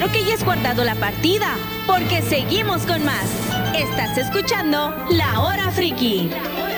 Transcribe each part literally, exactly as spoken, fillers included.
claro que ya has guardado la partida, porque seguimos con más. Estás escuchando La Hora Friki.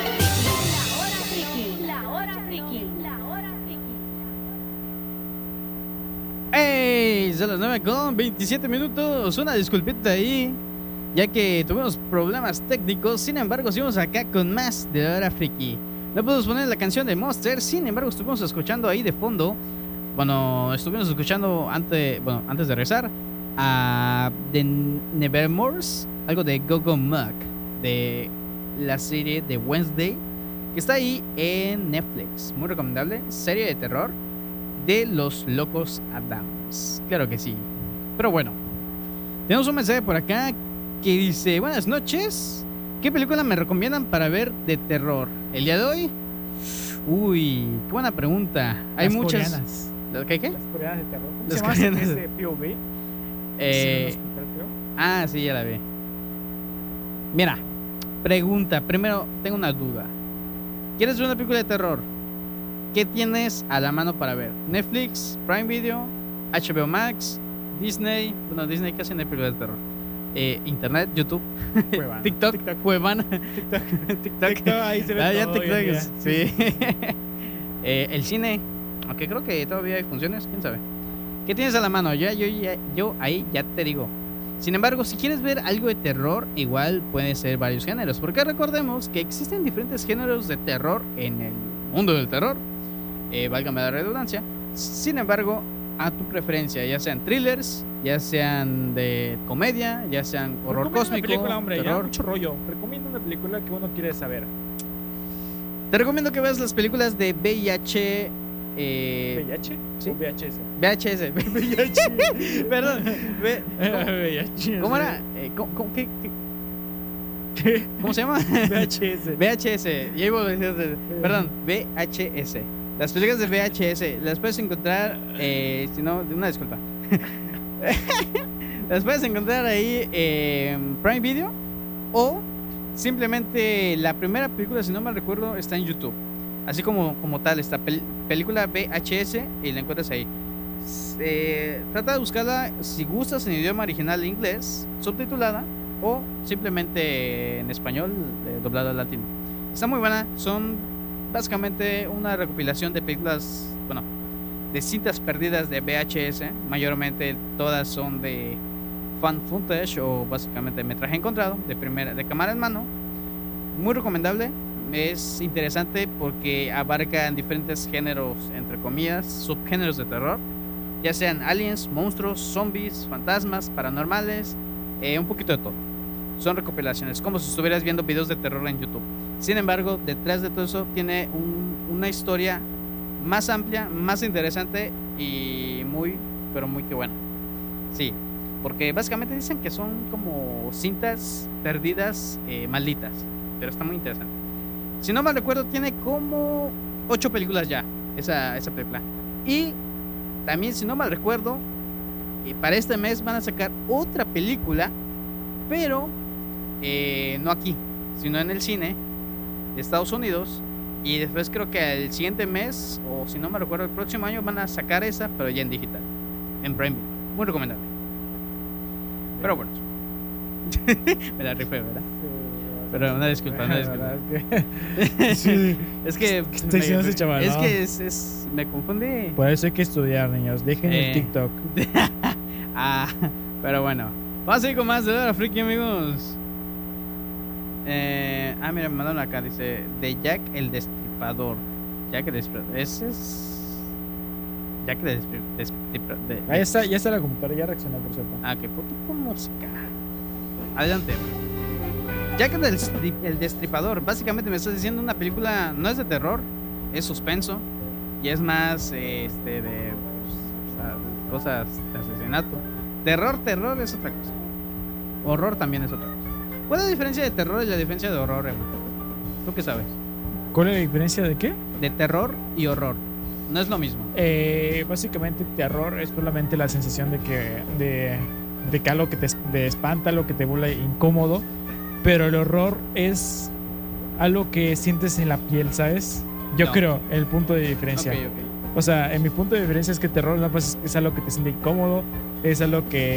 ¡Ey! Son las nueve con veintisiete minutos. Una disculpita ahí, ya que tuvimos problemas técnicos. Sin embargo, seguimos acá con más de La Hora Friki. No podemos poner la canción de Monster. Sin embargo, estuvimos escuchando ahí de fondo. Bueno, estuvimos escuchando antes, bueno, antes de rezar a The Nevermores, algo de Go-Go Mug, de la serie de Wednesday, que está ahí en Netflix. Muy recomendable. Serie de terror de los Locos Adams. Claro que sí. Pero bueno, tenemos un mensaje por acá que dice: buenas noches, ¿qué película me recomiendan para ver de terror el día de hoy? Uy, qué buena pregunta. Hay Las muchas. coreanas. ¿Qué, qué? Las coreanas de terror. ¿Cómo Las se llama coreanas. ese P O V? Eh, Sí, en el hospital, creo. ah, sí, ya la vi. Mira, pregunta. Primero, tengo una duda. ¿Quieres ver una película de terror? ¿Qué tienes a la mano para ver? ¿Netflix, Prime Video, H B O Max, Disney? Bueno, Disney casi no hay películas de terror. Eh, Internet, YouTube, Cuevana. TikTok, TikTok. Cuevana, TikTok. TikTok. TikTok, ahí se ve Ah, ya todo hoy TikTok, en día. sí. Eh, el cine, aunque creo que todavía hay funciones, quién sabe. ¿Qué tienes a la mano? Ya, yo, ya, yo ahí ya te digo. Sin embargo, si quieres ver algo de terror, igual puede ser varios géneros, porque recordemos que existen diferentes géneros de terror en el mundo del terror. Eh, válgame la redundancia. Sin embargo, a tu preferencia, ya sean thrillers, ya sean de comedia, ya sean horror Recomienda cósmico, una película, hombre, ya, terror. mucho rollo. Recomiendo una película que uno quiere saber. Te recomiendo que veas las películas de V I H. Eh, ¿V I H? ¿sí? ¿O V H S? V H S. V I H. Perdón. ve- ¿Cómo, V I H. cómo era? Eh, ¿cómo, cómo- qué- qué- ¿Qué? ¿Cómo se llama? V H S. V H S. Ya iba a decir, perdón, V H S. Las películas de V H S las puedes encontrar, eh, si no, una disculpa. Las puedes encontrar ahí en Prime Video, o simplemente la primera película, si no mal recuerdo, está en YouTube. Así como, como tal, esta pel- película V H S y la encuentras ahí. Eh, trata de buscarla si gustas en idioma original inglés, subtitulada, o simplemente en español, eh, doblada al latino. Está muy buena. Son básicamente una recopilación de películas, bueno, de cintas perdidas de V H S. Mayormente todas son de fan footage, o básicamente metraje encontrado de primera, de cámara en mano. Muy recomendable. Es interesante porque abarcan diferentes géneros, entre comillas, subgéneros de terror, ya sean aliens, monstruos, zombies, fantasmas, paranormales, eh, un poquito de todo. Son recopilaciones, como si estuvieras viendo videos de terror en YouTube. Sin embargo, detrás de todo eso tiene un, una historia más amplia, más interesante y muy, pero muy que buena. Sí, porque básicamente dicen que son como cintas perdidas, eh, malditas, pero está muy interesante. Si no mal recuerdo, tiene como ocho películas ya, esa, esa película. Y también, si no mal recuerdo, eh, para este mes van a sacar otra película, pero eh, no aquí, sino en el cine de Estados Unidos. Y después creo que el siguiente mes, o si no me recuerdo, el próximo año van a sacar esa, pero ya en digital, en Prime Video. Muy recomendable. Pero bueno, me la rifé, ¿verdad? Pero una disculpa, una disculpa. Sí. Es que ¿Qué está diciendo ese chaval, es no? que es, es me confundí. Por eso hay que estudiar, niños. Dejen Eh. el TikTok. Ah, pero bueno, vamos a ir con más de La Hora Friki, amigos. Eh, ah, mira, me mandaron acá, dice de Jack el Destripador. Jack el Destripador. Ese es Jack el Destri- Destri- de- Ah, ya está, ya está la computadora, ya reaccionó, por cierto. Ah, que puto con música. Adelante. Jack el, Destri- el Destripador. Básicamente me estás diciendo una película, no es de terror, es suspenso y es más eh, este de pues, o sea, cosas de asesinato. Terror, terror es otra cosa. Horror también es otra cosa. ¿Cuál es la diferencia de terror y la diferencia de horror, Emma? ¿Tú qué sabes? ¿Cuál es la diferencia de qué? De terror y horror. No es lo mismo. Eh, básicamente, terror es solamente la sensación de que de, de que algo que te es- te espanta, algo que te vuelve incómodo. Pero el horror es algo que sientes en la piel, ¿sabes? Yo No. creo, el punto de diferencia. Ok, ok. O sea, en mi punto de diferencia es que terror no, pues, es algo que te siente incómodo, es algo que